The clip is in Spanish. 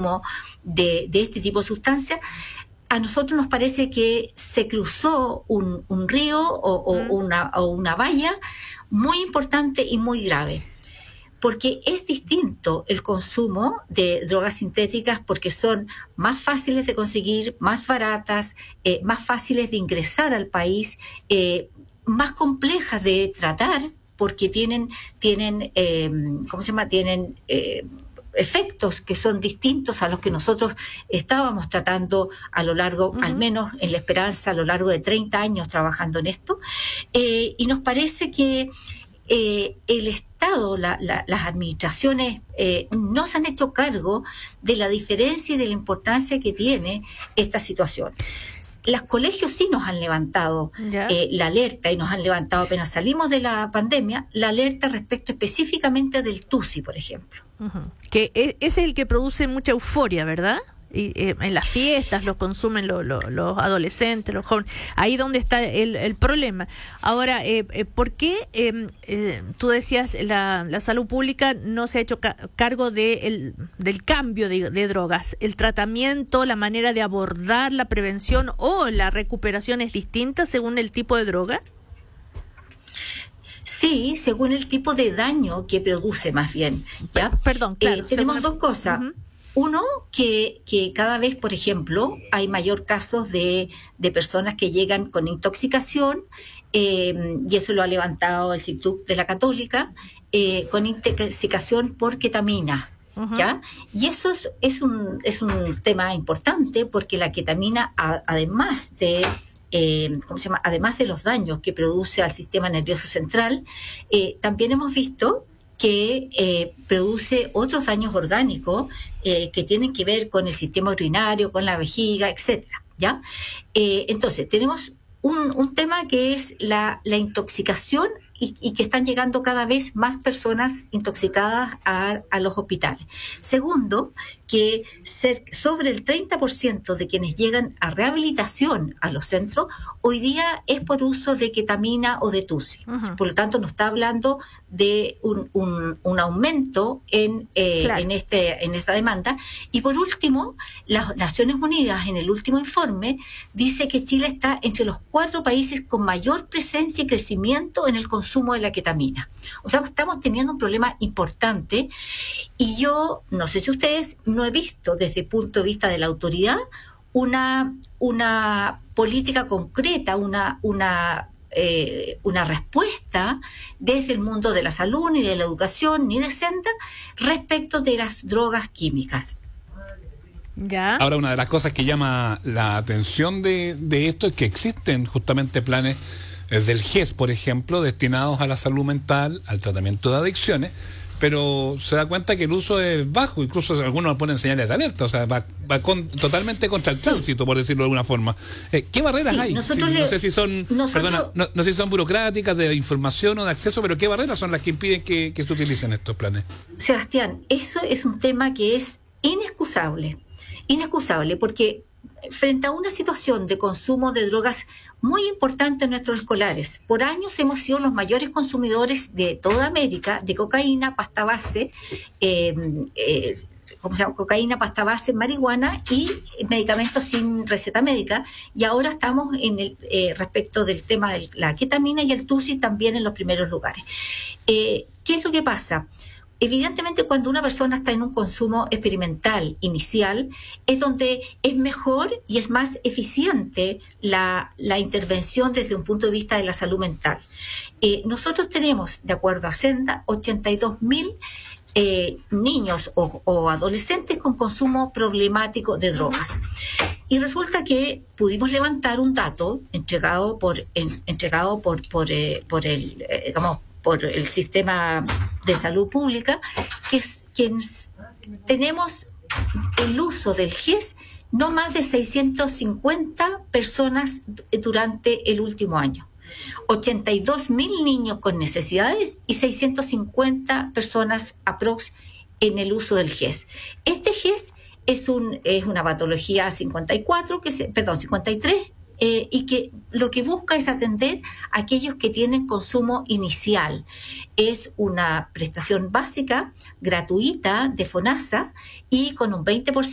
consumo de este tipo de sustancias, a nosotros nos parece que se cruzó un río o una valla muy importante y muy grave. Porque es distinto el consumo de drogas sintéticas porque son más fáciles de conseguir, más baratas, más fáciles de ingresar al país, más complejas de tratar porque tienen efectos que son distintos a los que nosotros estábamos tratando a lo largo, al menos en la esperanza, a lo largo de 30 años trabajando en esto. Y nos parece que el Estado, las administraciones no se han hecho cargo de la diferencia y de la importancia que tiene esta situación. Los colegios sí nos han levantado la alerta y nos han levantado apenas salimos de la pandemia, la alerta respecto específicamente del TUSI, por ejemplo. Que es el que produce mucha euforia, ¿verdad? Y, en las fiestas los consumen los adolescentes, los jóvenes. Ahí donde está el problema. Ahora, ¿por qué tú decías la salud pública no se ha hecho cargo del cambio de drogas? ¿El tratamiento, la manera de abordar la prevención o la recuperación es distinta según el tipo de droga? Sí, según el tipo de daño que produce más bien. ¿Ya? Perdón, claro. Tenemos dos cosas. Uno, que cada vez, por ejemplo, hay mayor casos de personas que llegan con intoxicación, y eso lo ha levantado el CICTUC de la Católica, con intoxicación por ketamina. ¿Ya? Y eso es un tema importante porque la ketamina, además de además de los daños que produce al sistema nervioso central, también hemos visto que produce otros daños orgánicos que tienen que ver con el sistema urinario, con la vejiga, etcétera, ¿ya? Entonces, tenemos un tema que es la intoxicación y que están llegando cada vez más personas intoxicadas a los hospitales. Segundo, que sobre el 30% de quienes llegan a rehabilitación a los centros, hoy día es por uso de ketamina o de TUSI. Por lo tanto, nos está hablando de un aumento en esta demanda. Y por último, las Naciones Unidas, en el último informe, dice que Chile está entre los 4 países con mayor presencia y crecimiento en el consumo de la ketamina. O sea, estamos teniendo un problema importante y yo, no sé si ustedes, no he visto desde el punto de vista de la autoridad una política concreta, una respuesta desde el mundo de la salud, ni de la educación, ni de Senda, respecto de las drogas químicas. ¿Ya? Ahora, una de las cosas que llama la atención de esto es que existen justamente planes del GES, por ejemplo, destinados a la salud mental, al tratamiento de adicciones, pero se da cuenta que el uso es bajo, incluso algunos ponen señales de alerta, o sea, va totalmente contra el tránsito, por decirlo de alguna forma. ¿Qué barreras hay? No sé si son burocráticas, de información o de acceso, pero ¿qué barreras son las que impiden que se utilicen estos planes? Sebastián, eso es un tema que es inexcusable, porque frente a una situación de consumo de drogas muy importante en nuestros escolares, por años hemos sido los mayores consumidores de toda América de cocaína, pasta base, cocaína, pasta base, marihuana y medicamentos sin receta médica, y ahora estamos en el respecto del tema de la ketamina y el TUSI también en los primeros lugares. ¿Qué es lo que pasa? Evidentemente, cuando una persona está en un consumo experimental inicial, es donde es mejor y es más eficiente la intervención desde un punto de vista de la salud mental. Nosotros tenemos, de acuerdo a Senda, 82,000 niños o adolescentes con consumo problemático de drogas. Y resulta que pudimos levantar un dato entregado por el sistema de salud pública, que tenemos el uso del GES no más de 650 personas durante el último año. 82,000 niños con necesidades y 650 personas aprox en el uso del GES. Este GES es una patología 53, y que lo que busca es atender a aquellos que tienen consumo inicial. Es una prestación básica, gratuita, de FONASA, y con un 20%